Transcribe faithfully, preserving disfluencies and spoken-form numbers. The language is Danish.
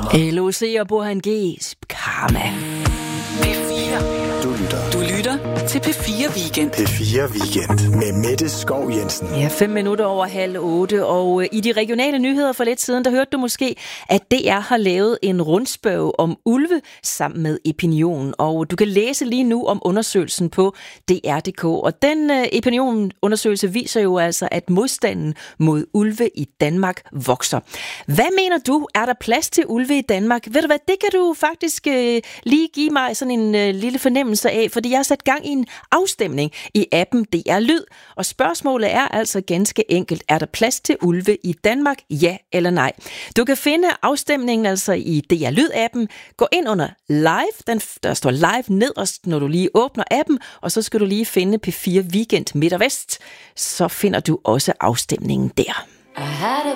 L O C og Burhan G's Karma. P fire. Du lytter. Du lytter til P fire Weekend. P fire Weekend med Mette Skov Jensen. Ja, fem minutter over halv otte, og i de regionale nyheder for lidt siden, der hørte du måske, at D R har lavet en rundspørge om ulve sammen med Epinion, og du kan læse lige nu om undersøgelsen på D R punktum d k, og den uh, Epinion-undersøgelse viser jo altså, at modstanden mod ulve i Danmark vokser. Hvad mener du? Er der plads til ulve i Danmark? Ved du hvad, det kan du faktisk uh, lige give mig sådan en uh, lille fornemmelse af, fordi jeg har sat gang i en afstemning i appen D R Lyd, og spørgsmålet er altså ganske enkelt, er der plads til ulve i Danmark, ja eller nej? Du kan finde afstemningen altså i D R Lyd-appen. Gå ind under live, den, der står live nederst, når du lige åbner appen, og så skal du lige finde P fire Weekend Midt og Vest, så finder du også afstemningen der. I had a